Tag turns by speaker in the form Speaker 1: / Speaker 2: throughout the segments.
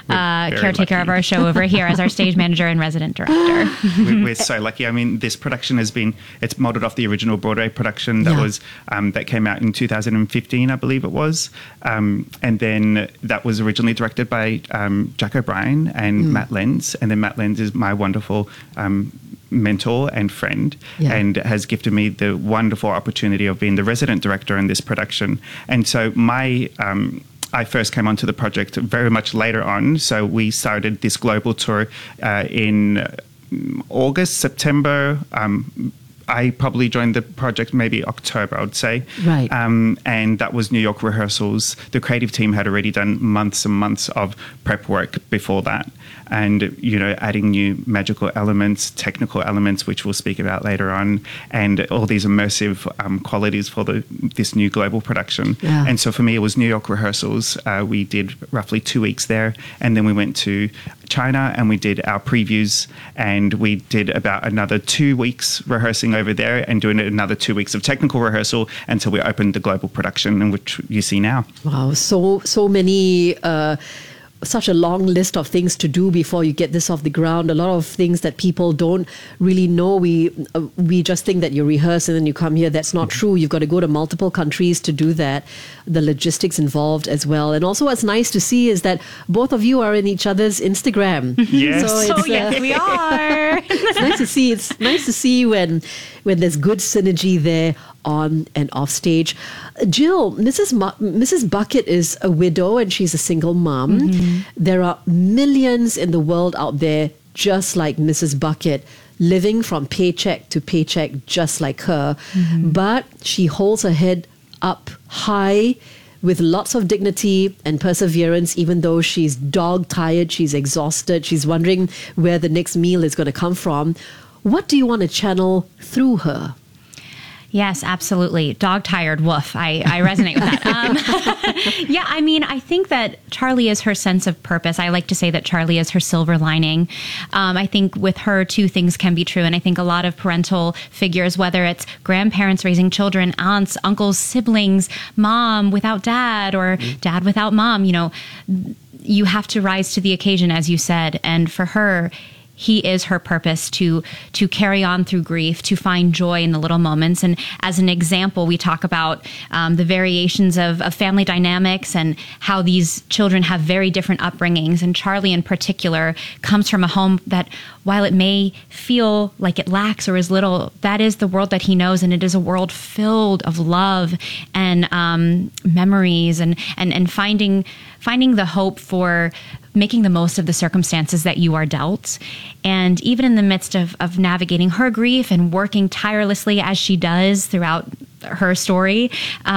Speaker 1: caretaker of our show over here as our stage manager and resident director.
Speaker 2: We're so lucky. I mean, this production it's modeled off the original Broadway production that came out in 2015, I believe it was. And then that was originally directed by Jack O'Brien and Matt Lenz. And then Matt Lenz is my wonderful mentor and friend, and has gifted me the wonderful opportunity of being the resident director in this production. And so I first came onto the project very much later on. So we started this global tour in August, September. I probably joined the project maybe October, I would say.
Speaker 3: Right.
Speaker 2: And that was New York rehearsals. The creative team had already done months and months of prep work before that. And, adding new magical elements, technical elements, which we'll speak about later on, and all these immersive qualities for this new global production.
Speaker 3: Yeah.
Speaker 2: And so for me, it was New York rehearsals. We did roughly 2 weeks there. And then we went to China and we did our previews, and we did about another 2 weeks rehearsing over there and doing another 2 weeks of technical rehearsal until we opened the global production, in which you see now.
Speaker 3: Wow, so many such a long list of things to do before you get this off the ground. A lot of things that people don't really know. We just think that you rehearse and then you come here. That's not true. You've got to go to multiple countries to do that. The logistics involved as well. And also what's nice to see is that both of you are in each other's Instagram.
Speaker 2: Yes.
Speaker 1: So yes, we are.
Speaker 3: It's nice to see. It's nice to see when there's good synergy there on and off stage. Jill, Mrs. Bucket is a widow and she's a single mom. Mm-hmm. There are millions in the world out there just like Mrs. Bucket, living from paycheck to paycheck just like her. Mm-hmm. But she holds her head up high with lots of dignity and perseverance, even though she's dog-tired, she's exhausted, she's wondering where the next meal is going to come from. What do you want to channel through her?
Speaker 1: Yes, absolutely. Dog tired, woof. I resonate with that. Yeah, I mean, I think that Charlie is her sense of purpose. I like to say that Charlie is her silver lining. I think with her, two things can be true. And I think a lot of parental figures, whether it's grandparents raising children, aunts, uncles, siblings, mom without dad, or dad without mom, you have to rise to the occasion, as you said. And for her, he is her purpose to carry on through grief, to find joy in the little moments. And as an example, we talk about the variations of family dynamics and how these children have very different upbringings. And Charlie in particular comes from a home that, while it may feel like it lacks or is little, that is the world that he knows. And it is a world filled of love and memories and finding the hope for making the most of the circumstances that you are dealt. And even in the midst of navigating her grief and working tirelessly as she does throughout her story,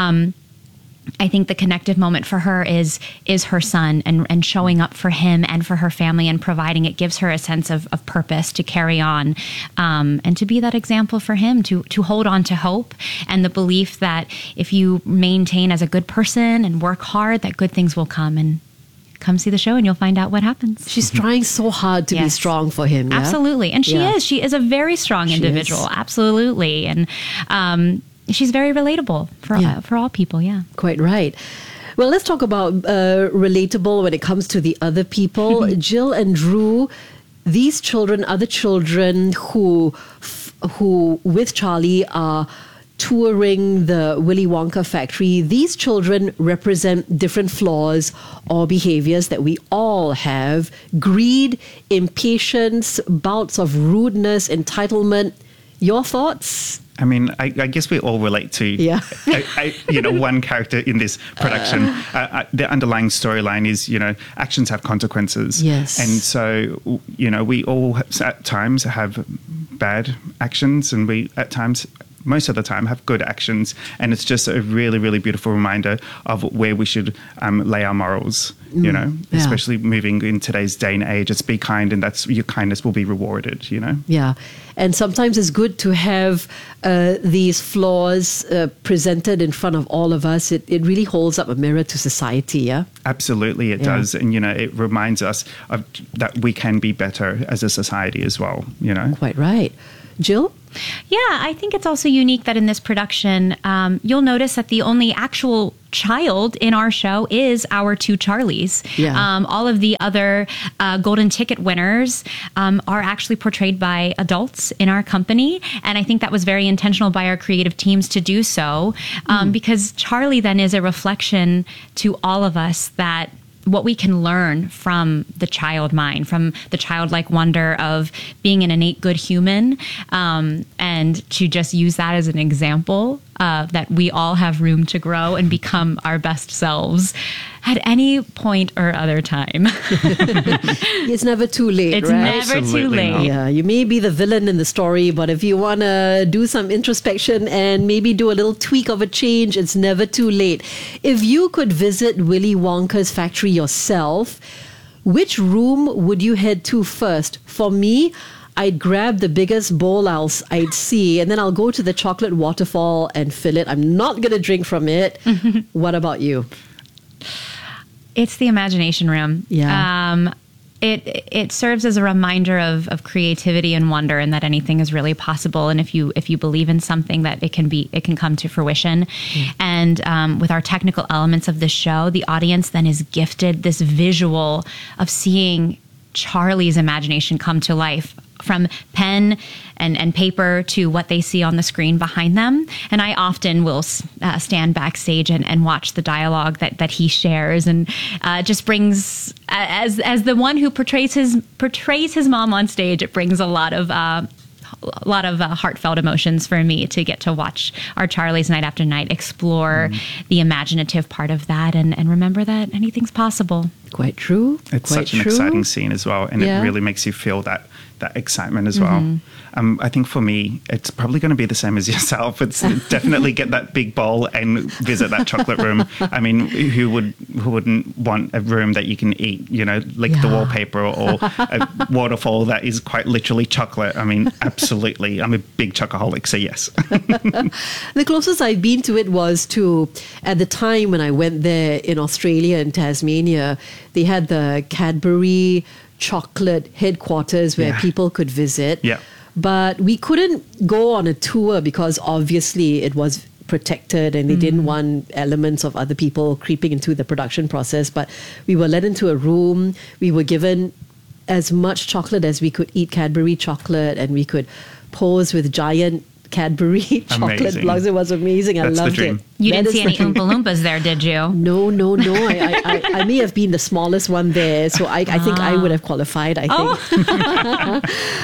Speaker 1: I think the connective moment for her is her son and showing up for him and for her family and providing it gives her a sense of purpose to carry on and to be that example for him, to hold on to hope and the belief that if you maintain as a good person and work hard, that good things will come. And come see the show and you'll find out what happens.
Speaker 3: She's trying so hard to be strong for him. Yeah?
Speaker 1: Absolutely. And she is a very strong individual. Absolutely. And she's very relatable for all people. Yeah.
Speaker 3: Quite right. Well, let's talk about relatable when it comes to the other people. Jill and Drew, these children, other children who with Charlie are touring the Willy Wonka factory. These children represent different flaws or behaviors that we all have. Greed, impatience, bouts of rudeness, entitlement. Your thoughts?
Speaker 2: I mean, I guess we all relate to, one character in this production. The underlying storyline is, actions have consequences.
Speaker 3: Yes.
Speaker 2: And so, we all at times have bad actions and we at times, most of the time, have good actions. And it's just a really, really beautiful reminder of where we should lay our morals, especially moving in today's day and age. It's be kind and your kindness will be rewarded,
Speaker 3: Yeah. And sometimes it's good to have these flaws presented in front of all of us. It really holds up a mirror to society, yeah?
Speaker 2: Absolutely, it does. And, it reminds us that we can be better as a society as well,
Speaker 3: Quite right. Jill?
Speaker 1: Yeah, I think it's also unique that in this production, you'll notice that the only actual child in our show is our two Charlies.
Speaker 3: Yeah.
Speaker 1: All of the other golden ticket winners are actually portrayed by adults in our company. And I think that was very intentional by our creative teams to do so, because Charlie then is a reflection to all of us that what we can learn from the child mind, from the childlike wonder of being an innate good human, and to just use that as an example that we all have room to grow and become our best selves at any point or other time.
Speaker 3: It's never too late,
Speaker 1: It's
Speaker 3: right?
Speaker 1: never too
Speaker 2: Absolutely
Speaker 1: late.
Speaker 2: not.
Speaker 3: Yeah, you may be the villain in the story, but if you want to do some introspection and maybe do a little tweak of a change, it's never too late. If you could visit Willy Wonka's factory yourself, which room would you head to first? For me, I'd grab the biggest bowl I'd see, and then I'll go to the chocolate waterfall and fill it. I'm not going to drink from it. What about you?
Speaker 1: It's the imagination room.
Speaker 3: Yeah.
Speaker 1: It serves as a reminder of creativity and wonder, and that anything is really possible. And if you believe in something, that it can come to fruition. And with our technical elements of the show, the audience then is gifted this visual of seeing Charlie's imagination come to life, from pen and paper to what they see on the screen behind them. And I often will stand backstage and watch the dialogue that he shares, and just brings, as the one who portrays his mom on stage, it brings a lot of heartfelt emotions for me to get to watch our Charlies night after night explore the imaginative part of that, and remember that anything's possible.
Speaker 3: Quite true.
Speaker 2: It's
Speaker 3: Quite
Speaker 2: such an exciting scene as well, and
Speaker 3: Yeah.
Speaker 2: it really makes you feel that excitement as well. I think for me, it's probably going to be the same as yourself. It's definitely get that big bowl and visit that chocolate room. I mean, who wouldn't want a room that you can eat, like the
Speaker 3: Yeah.
Speaker 2: wallpaper, or a waterfall that is quite literally chocolate? I mean, absolutely. I'm a big chocoholic, so yes.
Speaker 3: The closest I've been to it was at the time when I went there in Australia and Tasmania, they had the Cadbury chocolate headquarters where
Speaker 2: Yeah.
Speaker 3: people could visit.
Speaker 2: Yeah.
Speaker 3: But we couldn't go on a tour because obviously it was protected and they didn't want elements of other people creeping into the production process. But we were led into a room. We were given as much chocolate as we could eat, Cadbury chocolate, and we could pose with giant Cadbury chocolate
Speaker 2: Amazing.
Speaker 3: blocks. It was amazing. I
Speaker 2: That's the
Speaker 3: loved
Speaker 2: dream.
Speaker 3: it.
Speaker 1: You
Speaker 3: That
Speaker 1: didn't
Speaker 3: is
Speaker 1: see any
Speaker 3: the-
Speaker 1: Oompa Loompas there, did you?
Speaker 3: No. I may have been the smallest one there, so I think I would have qualified, I think.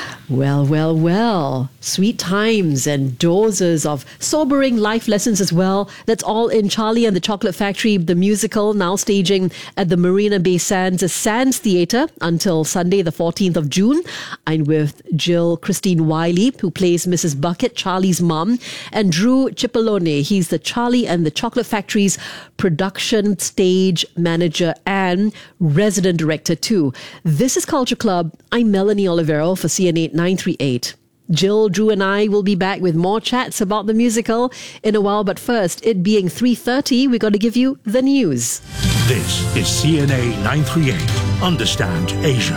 Speaker 3: Well. Sweet times and doses of sobering life lessons as well. That's all in Charlie and the Chocolate Factory, the musical, now staging at the Marina Bay Sands Theatre until Sunday, the 14th of June. I'm with Jill Christine Wiley, who plays Mrs. Bucket, Charlie's mom, and Drew Cipollone. He's the Charlie and the Chocolate Factory's production stage manager and resident director too. This is Culture Club. I'm Melanie Olivero for CN8 938. Jill, Drew and I will be back with more chats about the musical in a while, but first, it being 3:30, we got to give you the news.
Speaker 4: This is CNA 938. Understand Asia.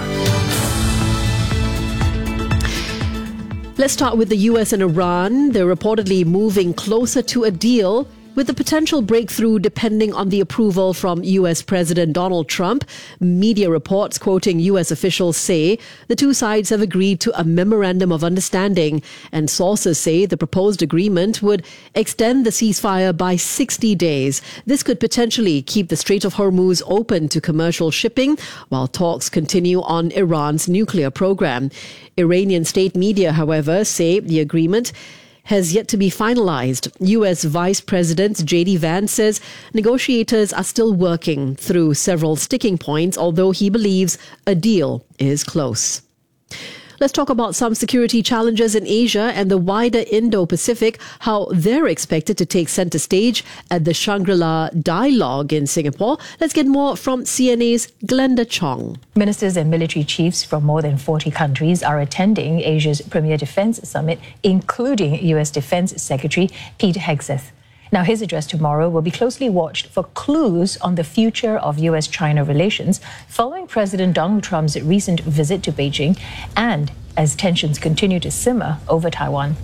Speaker 3: Let's start with the US and Iran. They're reportedly moving closer to a deal, with the potential breakthrough depending on the approval from US President Donald Trump. Media reports quoting US officials say the two sides have agreed to a memorandum of understanding, and sources say the proposed agreement would extend the ceasefire by 60 days. This could potentially keep the Strait of Hormuz open to commercial shipping while talks continue on Iran's nuclear program. Iranian state media, however, say the agreement has yet to be finalized. U.S. Vice President J.D. Vance says negotiators are still working through several sticking points, although he believes a deal is close. Let's talk about some security challenges in Asia and the wider Indo-Pacific, how they're expected to take center stage at the Shangri-La Dialogue in Singapore. Let's get more from CNA's Glenda Chong.
Speaker 5: Ministers and military chiefs from more than 40 countries are attending Asia's premier defense summit, including U.S. Defense Secretary Pete Hegseth. Now, his address tomorrow will be closely watched for clues on the future of U.S.-China relations following President Donald Trump's recent visit to Beijing and as tensions continue to simmer over Taiwan.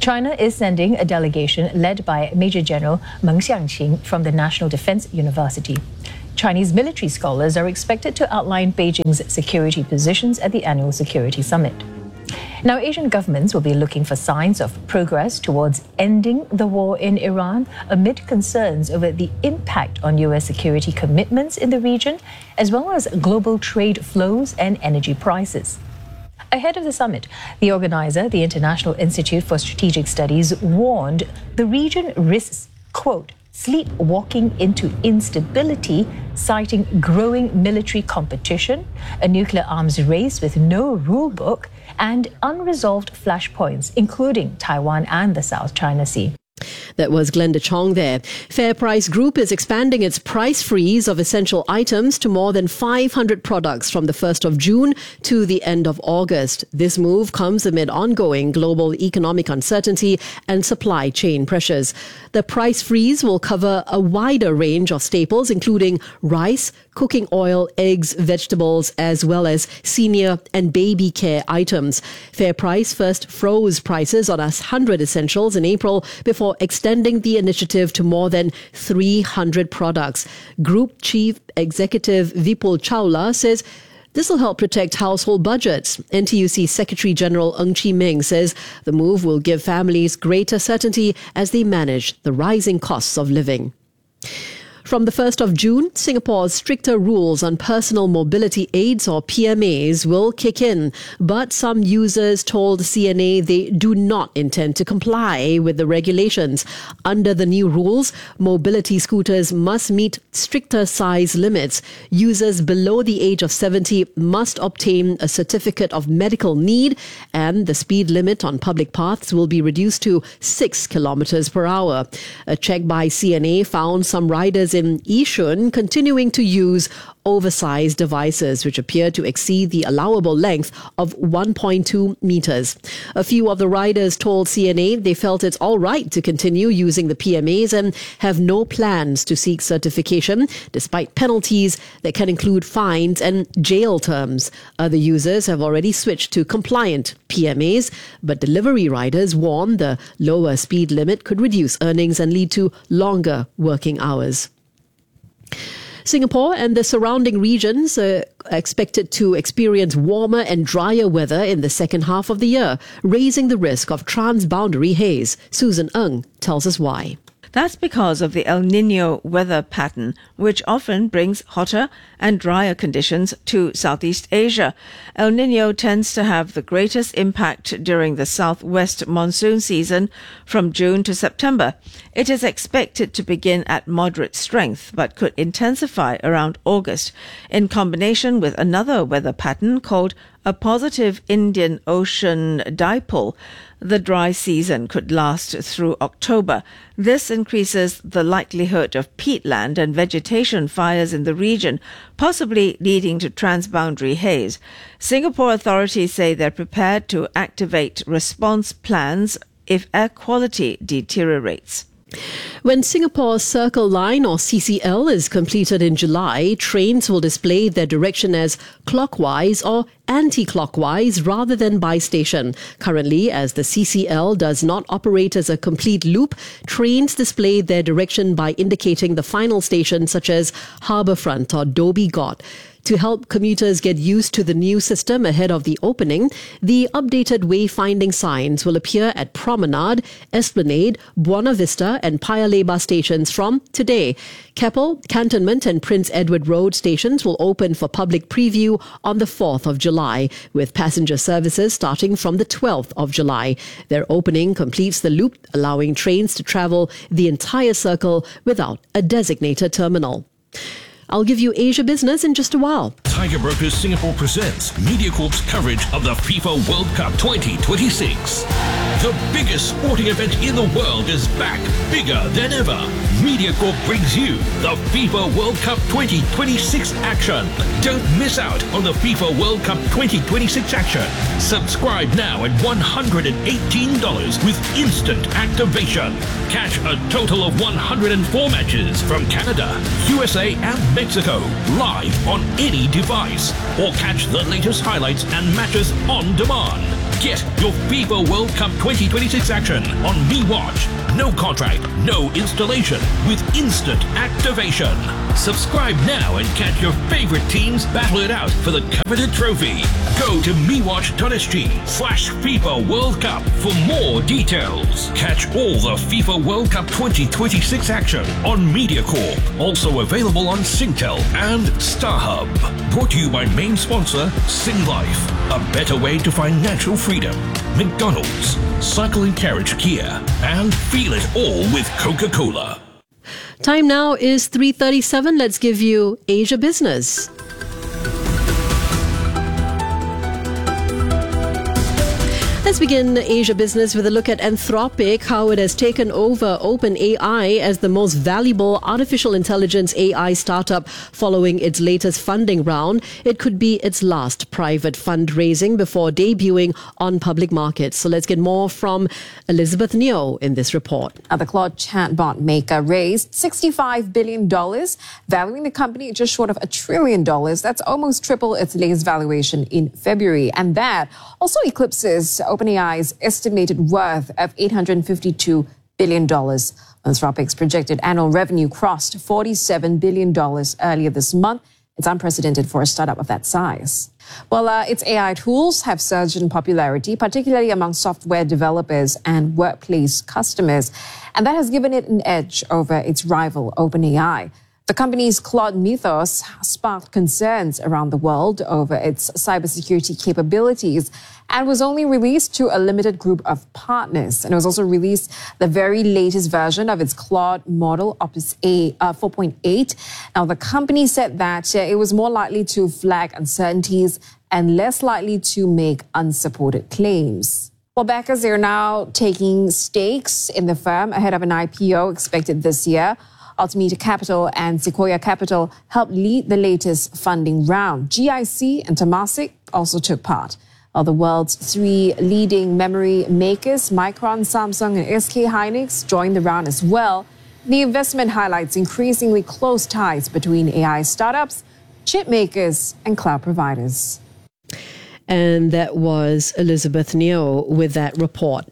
Speaker 5: China is sending a delegation led by Major General Meng Xiangqing from the National Defense University. Chinese military scholars are expected to outline Beijing's security positions at the annual security summit. Now, Asian governments will be looking for signs of progress towards ending the war in Iran amid concerns over the impact on U.S. security commitments in the region, as well as global trade flows and energy prices. Ahead of the summit, the organizer, the International Institute for Strategic Studies, warned the region risks, quote, sleepwalking into instability, citing growing military competition, a nuclear arms race with no rule book, and unresolved flashpoints, including Taiwan and the South China Sea.
Speaker 3: That was Glenda Chong there. FairPrice Group is expanding its price freeze of essential items to more than 500 products from the 1st of June to the end of August. This move comes amid ongoing global economic uncertainty and supply chain pressures. The price freeze will cover a wider range of staples, including rice, cooking oil, eggs, vegetables, as well as senior and baby care items. FairPrice first froze prices on 100 essentials in April before extending the initiative to more than 300 products. Group Chief Executive Vipul Chawla says this will help protect household budgets. NTUC Secretary General Ng Chee Meng says the move will give families greater certainty as they manage the rising costs of living. From the 1st of June, Singapore's stricter rules on personal mobility aids or PMAs will kick in, but some users told CNA they do not intend to comply with the regulations. Under the new rules, mobility scooters must meet stricter size limits. Users below the age of 70 must obtain a certificate of medical need, and the speed limit on public paths will be reduced to 6 kilometers per hour. A check by CNA found some riders in Yishun continuing to use oversized devices which appear to exceed the allowable length of 1.2 meters. A few of the riders told CNA they felt it's all right to continue using the PMAs and have no plans to seek certification, despite penalties that can include fines and jail terms. Other users have already switched to compliant PMAs, but delivery riders warn the lower speed limit could reduce earnings and lead to longer working hours. Singapore and the surrounding regions are expected to experience warmer and drier weather in the second half of the year, raising the risk of transboundary haze. Susan Ng tells us why.
Speaker 6: That's because of the El Niño weather pattern, which often brings hotter and drier conditions to Southeast Asia. El Niño tends to have the greatest impact during the southwest monsoon season from June to September. It is expected to begin at moderate strength, but could intensify around August, in combination with another weather pattern called a positive Indian Ocean dipole. The dry season could last through October. This increases the likelihood of peatland and vegetation fires in the region, possibly leading to transboundary haze. Singapore authorities say they're prepared to activate response plans if air quality deteriorates.
Speaker 3: When Singapore's Circle Line or CCL is completed in July, trains will display their direction as clockwise or anti-clockwise rather than by station. Currently, as the CCL does not operate as a complete loop, trains display their direction by indicating the final station such as Harbourfront or Dhoby Ghaut. To help commuters get used to the new system ahead of the opening, the updated wayfinding signs will appear at Promenade, Esplanade, Buona Vista and Paya Lebar stations from today. Keppel, Cantonment and Prince Edward Road stations will open for public preview on the 4th of July, with passenger services starting from the 12th of July. Their opening completes the loop, allowing trains to travel the entire circle without a designated terminal. I'll give you Asia Business in just a while.
Speaker 4: Tiger Brokers Singapore presents MediaCorp's coverage of the FIFA World Cup 2026. The biggest sporting event in the world is back, bigger than ever. MediaCorp brings you the FIFA World Cup 2026 action. Don't miss out on the FIFA World Cup 2026 action. Subscribe now at $118 with instant activation. Catch a total of 104 matches from Canada, USA and Mexico live on any device, or catch the latest highlights and matches on demand. Get your FIFA World Cup 2026 action on MeWatch. No contract, no installation, with instant activation. Subscribe now and catch your favorite teams battle it out for the coveted trophy. Go to mewatch.sg/FIFA World Cup for more details. Catch all the FIFA World Cup 2026 action on MediaCorp. Also available on Singtel and StarHub. Brought to you by main sponsor Singlife. A better way to financial freedom. McDonald's, Cycle and Carriage Kia, and feel it all with Coca-Cola.
Speaker 3: Time now is 3:37. Let's give you Asia Business. Let's begin Asia Business with a look at Anthropic, how it has taken over OpenAI as the most valuable artificial intelligence AI startup following its latest funding round. It could be its last private fundraising before debuting on public markets. So let's get more from Elizabeth Neo in this report.
Speaker 7: The Claude chatbot maker raised $65 billion, valuing the company at just short of $1 trillion. That's almost triple its latest valuation in February. And that also eclipses OpenAI's estimated worth of $852 billion. Anthropic's projected annual revenue crossed $47 billion earlier this month. It's unprecedented for a startup of that size. Well, its AI tools have surged in popularity, particularly among software developers and workplace customers, and that has given it an edge over its rival, OpenAI. The company's Claude Mythos sparked concerns around the world over its cybersecurity capabilities and was only released to a limited group of partners. And it was also released the very latest version of its Claude model, Opus 4.8. Now, the company said that it was more likely to flag uncertainties and less likely to make unsupported claims. Well, backers are now taking stakes in the firm ahead of an IPO expected this year. Altimeter Capital and Sequoia Capital helped lead the latest funding round. GIC and Temasek also took part. While the world's three leading memory makers, Micron, Samsung, and SK Hynix, joined the round as well. The investment highlights increasingly close ties between AI startups, chip makers, and cloud providers.
Speaker 3: And that was Elizabeth Neo with that report.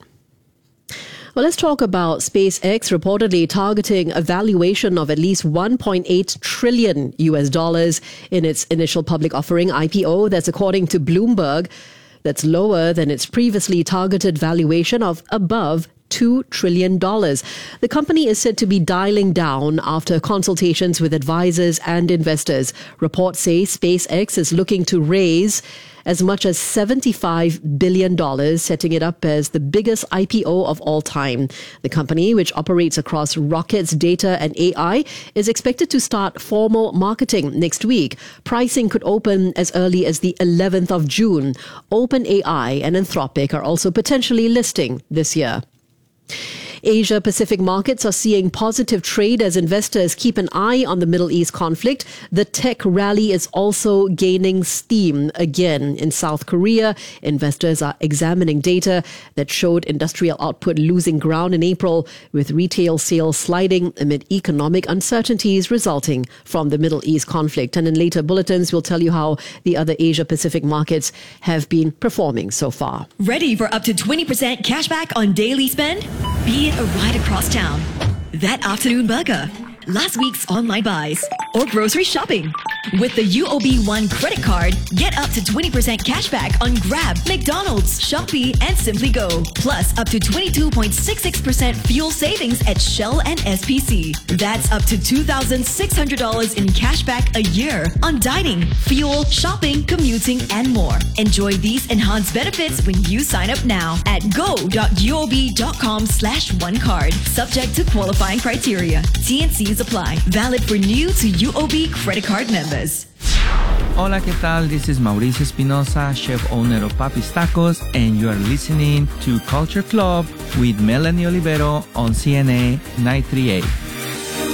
Speaker 3: Well, let's talk about SpaceX reportedly targeting a valuation of at least $1.8 trillion in its initial public offering IPO. That's according to Bloomberg. That's lower than its previously targeted valuation of above $2 trillion. The company is said to be dialing down after consultations with advisors and investors. Reports say SpaceX is looking to raise as much as $75 billion, setting it up as the biggest IPO of all time. The company, which operates across rockets, data, and AI, is expected to start formal marketing next week. Pricing could open as early as the 11th of June. OpenAI and Anthropic are also potentially listing this year. Asia Pacific markets are seeing positive trade as investors keep an eye on the Middle East conflict. The tech rally is also gaining steam again. In South Korea, investors are examining data that showed industrial output losing ground in April, with retail sales sliding amid economic uncertainties resulting from the Middle East conflict. And in later bulletins, we'll tell you how the other Asia Pacific markets have been performing so far.
Speaker 8: Ready for up to 20% cashback on daily spend? Be it a ride across town, that afternoon burger, last week's online buys, or grocery shopping. With the UOB One credit card, get up to 20% cashback on Grab, McDonald's, Shopee, and Simply Go. Plus, up to 22.66% fuel savings at Shell and SPC. That's up to $2,600 in cashback a year on dining, fuel, shopping, commuting, and more. Enjoy these enhanced benefits when you sign up now at go.uob.com/onecard. Subject to qualifying criteria. T&Cs apply. Valid for new to UOB credit card members.
Speaker 9: Hola, ¿qué tal? This is Mauricio Espinosa, chef owner of Papi's Tacos, and you are listening to Culture Club with Melanie Olivero on CNA 938.